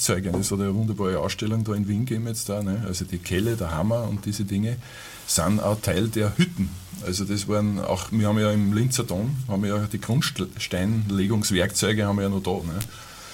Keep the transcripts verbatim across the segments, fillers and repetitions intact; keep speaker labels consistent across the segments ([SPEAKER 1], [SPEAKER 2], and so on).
[SPEAKER 1] Werkzeuge. Es hat eine wunderbare Ausstellung da in Wien gegeben jetzt da, ne? Also die Kelle, der Hammer und diese Dinge sind auch Teil der Hütten. Also das waren auch, wir haben ja im Linzer Dom, haben wir ja die Grundsteinlegungswerkzeuge haben wir ja noch da. Ne?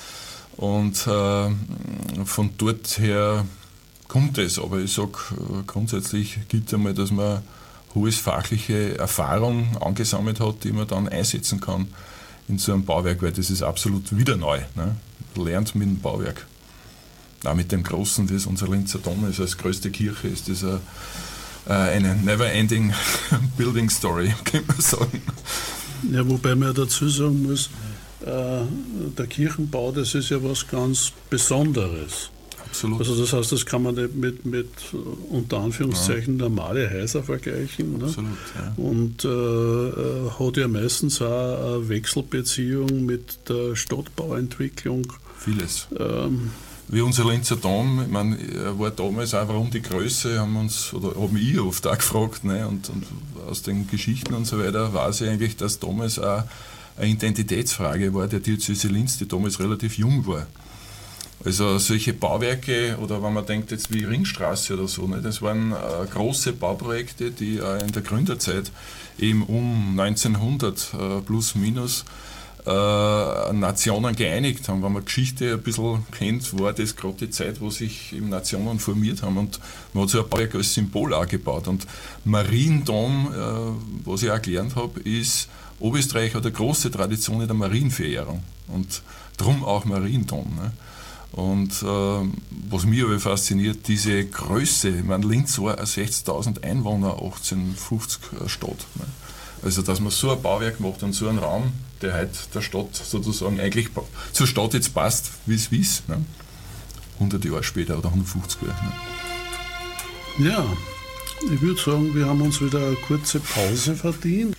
[SPEAKER 1] Und äh, von dort her kommt es, aber ich sage, grundsätzlich gilt einmal, dass man hohes fachliche Erfahrung angesammelt hat, die man dann einsetzen kann in so einem Bauwerk, weil das ist absolut wieder neu. Ne? Man lernt mit dem Bauwerk. Auch mit dem Großen, das unser Linzer Dom ist, als größte Kirche, ist das eine, eine never-ending Building Story, kann man sagen.
[SPEAKER 2] Ja, wobei man dazu sagen muss, äh, der Kirchenbau, das ist ja was ganz Besonderes.
[SPEAKER 1] Absolut.
[SPEAKER 2] Also das heißt, das kann man nicht mit, mit unter Anführungszeichen ja. normale Häuser vergleichen. Ne?
[SPEAKER 1] Absolut, ja.
[SPEAKER 2] Und äh, hat ja meistens auch eine Wechselbeziehung mit der Stadtbauentwicklung.
[SPEAKER 1] Vieles.
[SPEAKER 2] Ähm,
[SPEAKER 1] Wie unser Linzer Dom, ich meine, er war damals auch, warum die Größe, haben uns, oder haben ich oft auch gefragt, ne? und, und aus den Geschichten und so weiter weiß ich eigentlich, dass damals auch eine Identitätsfrage war der Diözese Linz, die damals relativ jung war. Also solche Bauwerke, oder wenn man denkt jetzt wie Ringstraße oder so, ne, das waren äh, große Bauprojekte, die äh, in der Gründerzeit eben um neunzehnhundert äh, plus minus äh, Nationen geeinigt haben. Wenn man Geschichte ein bisschen kennt, war das gerade die Zeit, wo sich eben Nationen formiert haben, und man hat so ein Bauwerk als Symbol auch gebaut. Und Mariendom, äh, was ich auch gelernt habe, ist, Oberösterreich hat eine große Tradition in der Marienverehrung und darum auch Mariendom. Ne? Und äh, was mich aber fasziniert, diese Größe, ich meine, Linz war sechzigtausend Einwohner, achtzehnhundertfünfzig Stadt. Ne? Also, dass man so ein Bauwerk macht und so einen Raum, der heute der Stadt sozusagen eigentlich zur Stadt jetzt passt, wie es ist. Ne? hundert Jahre später oder hundertfünfzig Jahre. Ne?
[SPEAKER 2] Ja, ich würde sagen, wir haben uns wieder eine kurze Pause verdient.